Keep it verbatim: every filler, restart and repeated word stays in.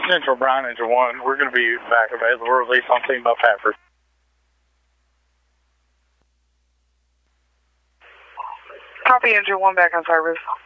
Central Bryan, Engine one. We're going to be back available. Release on scene by Pafford. Copy, Engine one back on service.